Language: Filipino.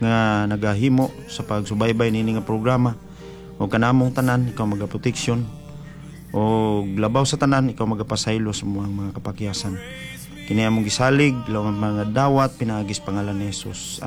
nga nagahimo sa pagsubaybay nini nga programa. O kanamong tanan, ikaw magaproteksyon. O labaw sa tanan, ikaw magapasaylo sa mga kapakyasan. Kini among gisalig, lawan mga dawat, pinagis pangalan ni Jesus.